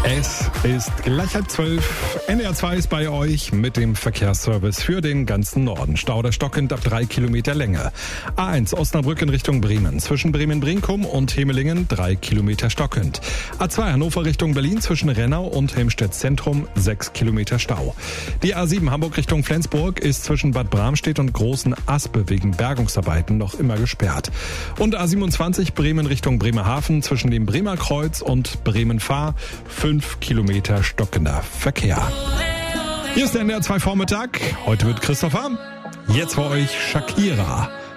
Es ist gleich 11:30. NDR 2 ist bei euch mit dem Verkehrsservice für den ganzen Norden. Stau oder stockend ab 3 Kilometer Länge. A1 Osnabrück in Richtung Bremen. Zwischen Bremen-Brinkum und Hemelingen 3 Kilometer stockend. A2 Hannover Richtung Berlin zwischen Rennau und Helmstedt Zentrum 6 Kilometer Stau. Die A7 Hamburg Richtung Flensburg ist zwischen Bad Bramstedt und Großen Aspe wegen Bergungsarbeiten noch immer gesperrt. Und A27 Bremen Richtung Bremerhaven zwischen dem Bremer Kreuz und Bremen-Fahr 5 Kilometer stockender Verkehr. Hier ist der NDR 2 Vormittag. Heute wird Christopher. Jetzt für euch Shakira.